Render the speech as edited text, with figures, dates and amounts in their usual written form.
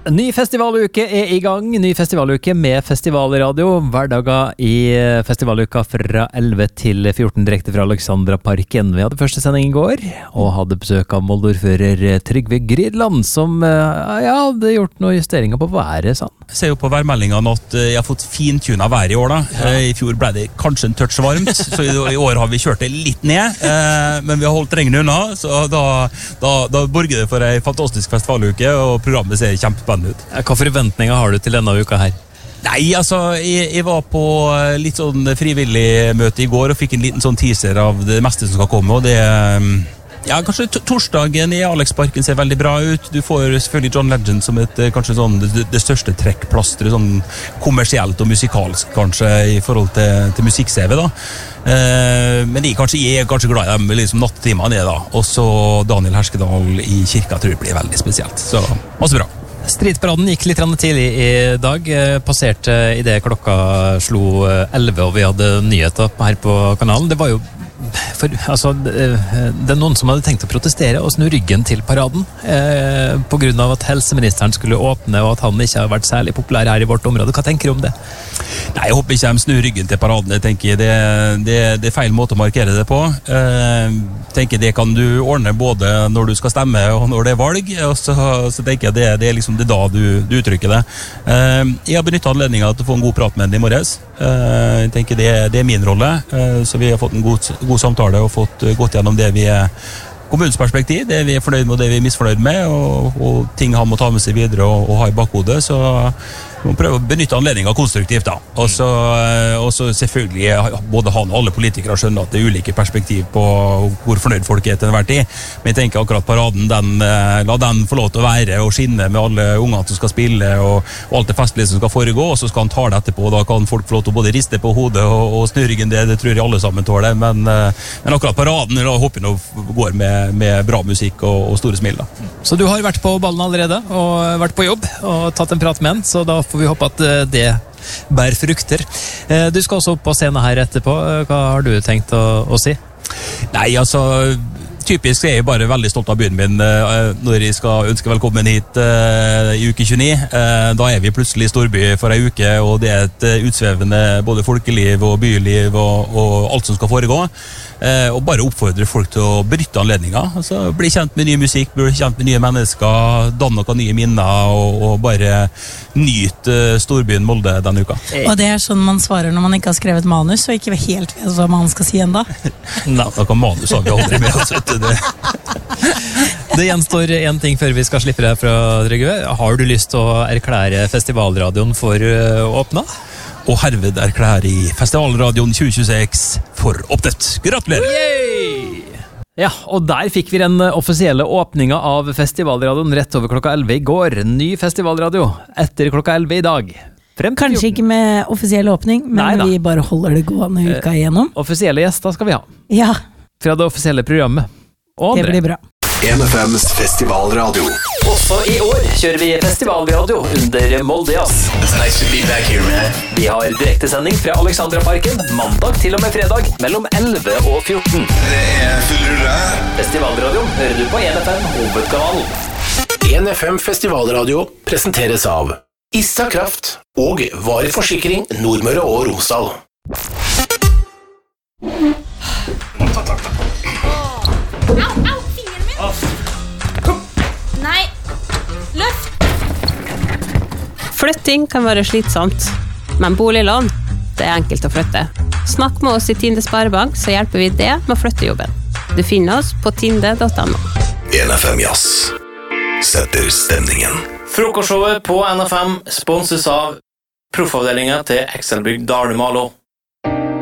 Ny festivaluke I gang, ny festivaluke med festivalradio. Hverdager I festivaluka fra 11 til 14 direkte fra Alexandraparken. Vi hadde første sending I går, og hadde besøk av Molde-ordfører Trygve Grydland, som hadde gjort noen justeringer på været, sa han. Jeg ser jo på værmeldingene at jeg har fått fintuna vær I år da. I fjor ble det kanskje en touch varmt, så I år har vi kjørt det litt ned, men vi har holdt regnet unna, så da borger det for en fantastisk festivaluke, og programmet ser kjempespennende ut. Hva forventninger har du til denne uka her? Nei, altså, jeg var på litt sånn frivillig møte I går og fikk en liten sånn teaser av det meste som skal komme, og det kanskje torsdagen I Alexparken ser veldig bra ut. Du får selvfølgelig John Legend som kanskje sånn det største trekkplasteret, sånn kommersielt og musikalsk kanskje I forhold til musikk-CV da. Men jeg er kanskje glad I dem liksom nattetimene da. Og så Daniel Herskedal I kirka tror jeg blir veldig spesielt. Så masse bra. Stridsparaden gikk litt tidlig I dag, passerte I det klokka slo 11, og vi hadde nyheter her på kanalen. Det var jo det noen som hadde tenkt å protestere og snu ryggen til paraden på grunn av at helseministeren skulle åpne og at han ikke har vært særlig populær her I vårt område. Hva tenker du om det? Nei, jeg håper ikke de snur ryggen til paraden. Jeg tenker det feil måte å markere det på. Jeg tenker det kan du ordne både når du skal stemme og når det valg, og så tenker jeg det liksom det da du uttrykker det. Jeg har benyttet anledningen til å få en god prat med den I morges. Jeg tenker det min rolle, så vi har fått en god samtale og fått gått gjennom det vi kommunens perspektiv, det vi fornøyd med og det vi misfornøyd med, og ting han må ta med seg videre og ha I bakhodet, så vi må prøve å benytte anledningen konstruktivt da. Og så selvfølgelig både han og alle politikere skjønner at det ulike perspektiv på hvor fornøyd folk til enhver tid, men jeg tenker akkurat paraden, la den få lov til å være og skinne med alle ungene som skal spille og alt det festlige som skal foregå, og så skal han ta det etterpå, og da kan folk få lov til å både riste på hodet og snu ryggen, det tror jeg alle sammen tåler, men akkurat paraden da håper jeg nå går med bra musikk og store smil da. Så du har vært på ballen allerede og vært på jobb og tatt en prat med en, så da får vi håpe at det bærer frukter. Du skal også opp på scenen her etterpå. Hva har du tenkt å si? Nei, altså typisk jeg bare veldig stolt av byen min når jeg skal ønske velkommen hit I uke 29. Da vi plutselig I storby for en uke, og det et utsvevende både folkeliv og byliv og alt som skal foregå. Og bare oppfordre folk til å benytte anledninger. Altså, bli kjent med ny musikk, bli kjent med nye mennesker, danne noen nye minner, og bare nyte storbyen Molde denne uka. Og det sånn man svarer når man ikke har skrevet manus, og ikke helt vet hva man skal si enda. Nei, da kan manus ha vi aldri med oss etter det. Det gjenstår en ting før vi skal slippe deg fra Trygve. Har du lyst til å erklære festivalradioen for åpna? Og herved erklærer I Festivalradioen 2026 for åpnet. Gratulerer! Yay! Ja, og der fikk vi den offisielle åpningen av festivalradioen rett over klokka 11 I går. Ny festivalradio etter klokka 11 I dag. Kanskje ikke med offisiell åpning, men vi bare holder det gående uka igjennom. Offisielle gjester skal vi ha. Ja. Fra det offisielle programmet. Og det blir bra. 1FMs festivalradio. Også I år kjører vi festivalradio under Molde Jazz. It's nice to be back here, man. Vi har direktesending fra Alexandraparken mandag til og med fredag mellom 11 og 14. Det full rulle. Festivalradio hører du på 1FM hovedkanalen. 1FM Festivalradio presenteres av Issa Kraft og Vari Forsikring Nordmøre og Romsdal. Au, fingeren min! Nei, løft! Flytting kan være slitsomt, men boliglån, det enkelt å flytte. Snakk med oss I Tinde Sparebank, så hjelper vi det med å flytte jobben. Du finner oss på tinde.no. 1FM Jazz setter stemningen. Frokostshowet på NFM sponses av proffavdelingen til Excelbygg Dalumalo.